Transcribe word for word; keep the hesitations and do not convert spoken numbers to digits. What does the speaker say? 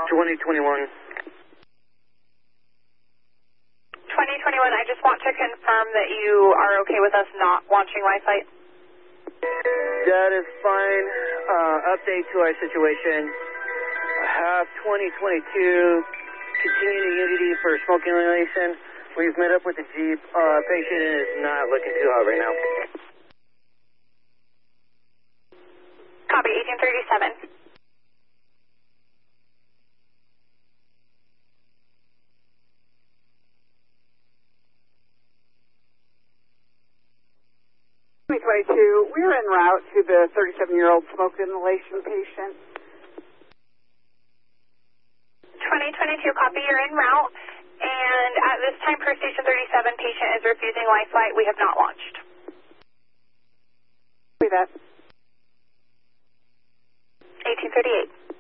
twenty twenty-one. twenty twenty-one, I just want to confirm that you are okay with us not launching Wi-Fi. That is fine. Uh, update to our situation. Half twenty twenty-two, continuing Unity for smoke inhalation. We've met up with the Jeep. Uh, patient is not looking too hot right now. Copy, eighteen thirty-seven. twenty twenty-two, we're en route to the thirty-seven-year-old smoke inhalation patient. twenty twenty-two, copy, you're en route. And at this time, per station thirty-seven, patient is refusing life flight. We have not launched. See that. eighteen thirty-eight.